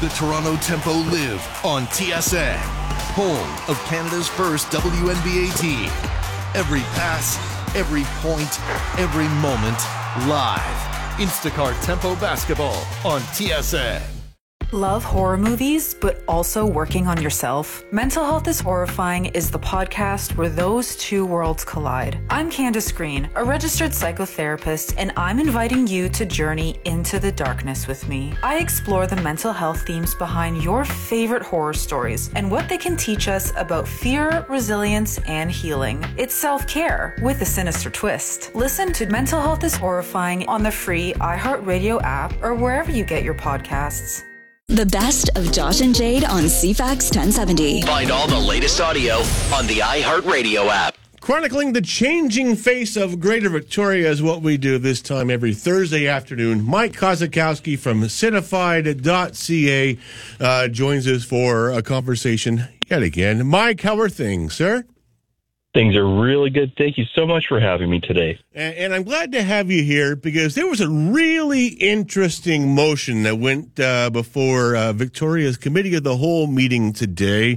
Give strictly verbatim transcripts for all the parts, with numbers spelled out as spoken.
the Toronto Tempo live on T S N, home of Canada's first W N B A team. Every pass, every point, every moment, live. Instacart Tempo Basketball on T S N. Love horror movies, but also working on yourself? Mental Health is Horrifying is the podcast where those two worlds collide. I'm Candace Green, a registered psychotherapist, and I'm inviting you to journey into the darkness with me. I explore the mental health themes behind your favorite horror stories and what they can teach us about fear, resilience, and healing. It's self-care with a sinister twist. Listen to Mental Health is Horrifying on the free iHeartRadio app or wherever you get your podcasts. The best of Josh and Jade on C FAX ten seventy. Find all the latest audio on the iHeartRadio app. Chronicling the changing face of Greater Victoria is what we do this time every Thursday afternoon. Mike Kozakowski from Citified dot C A uh, joins us for a conversation yet again. Mike, how are things, sir? Things are really good. Thank you so much for having me today. And, and I'm glad to have you here because there was a really interesting motion that went uh, before uh, Victoria's Committee of the Whole meeting today,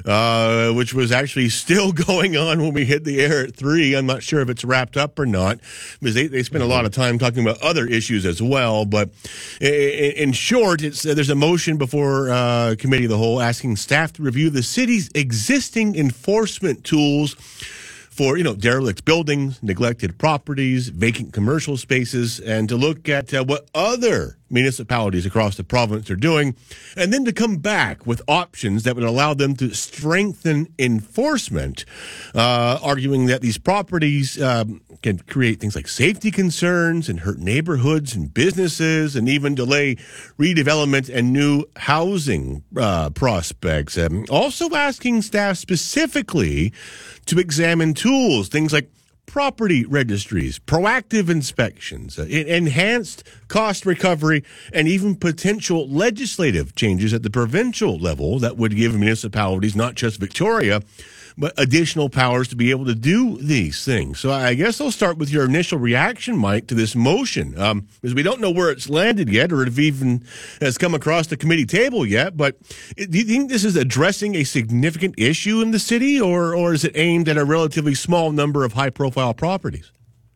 uh, which was actually still going on when we hit the air at three. I'm not sure if it's wrapped up or not because they, they spent a lot of time talking about other issues as well. But in, in short, it's, uh, there's a motion before uh, Committee of the Whole asking staff to review the city's existing enforcement tools for, you know, derelict buildings, neglected properties, vacant commercial spaces, and to look at uh, what other municipalities across the province are doing, and then to come back with options that would allow them to strengthen enforcement, uh, arguing that these properties um, can create things like safety concerns and hurt neighborhoods and businesses and even delay redevelopment and new housing uh, prospects. Um, also asking staff specifically to examine tools, things like property registries, proactive inspections, uh, enhanced cost recovery, and even potential legislative changes at the provincial level that would give municipalities, not just Victoria, but additional powers to be able to do these things. So I guess I'll start with your initial reaction, Mike, to this motion, um, because we don't know where it's landed yet or if even has come across the committee table yet. But do you think this is addressing a significant issue in the city, or, or is it aimed at a relatively small number of high-profile properties?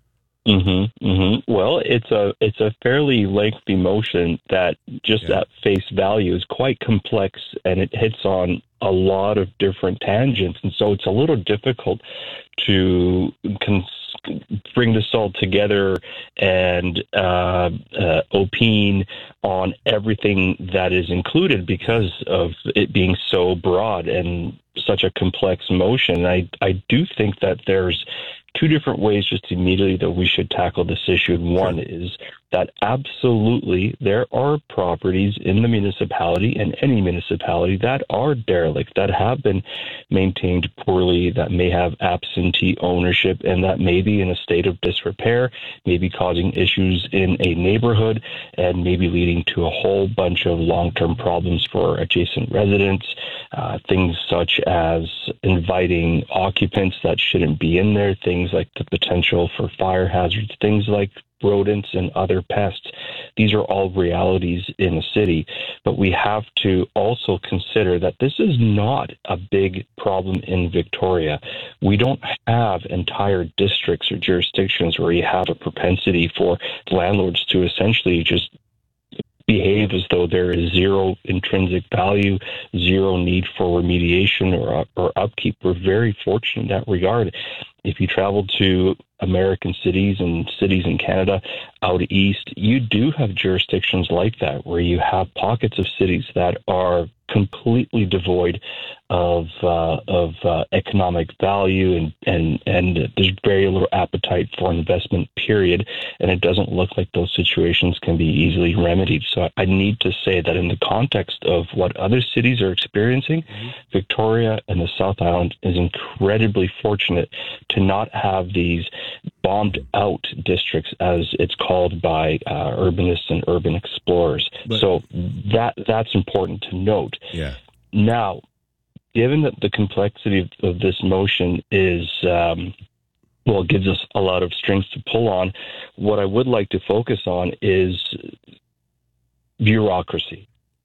Mm-hmm, mm-hmm. Well, it's a it's a fairly lengthy motion that just yeah. at face value is quite complex, and it hits on a lot of different tangents, and so it's a little difficult to cons- bring this all together and uh, uh, opine on everything that is included because of it being so broad and such a complex motion. I I do think that there's two different ways just immediately that we should tackle this issue. And one is that absolutely there are properties in the municipality and any municipality that are derelict, that have been maintained poorly, that may have absentee ownership, and that may be in a state of disrepair, maybe causing issues in a neighborhood, and maybe leading to a whole bunch of long-term problems for adjacent residents, uh, things such as inviting occupants that shouldn't be in there, things like the potential for fire hazards, things like rodents and other pests. These are all realities in the city, but we have to also consider that this is not a big problem in Victoria. We don't have entire districts or jurisdictions where you have a propensity for landlords to essentially just behave as though there is zero intrinsic value, zero need for remediation or, or upkeep. We're very fortunate in that regard. If you travel to American cities and cities in Canada out east, you do have jurisdictions like that where you have pockets of cities that are completely devoid of uh, of uh, economic value, and, and, and there's very little appetite for investment, period, and it doesn't look like those situations can be easily remedied. So I need to say that in the context of what other cities are experiencing, mm-hmm. Victoria and the South Island is incredibly fortunate to not have these bombed out districts, as it's called by uh, urbanists and urban explorers. But, so that that's important to note. Yeah. Now, given that the complexity of, of this motion is, um, well, it gives us a lot of strings to pull on, what I would like to focus on is bureaucracy.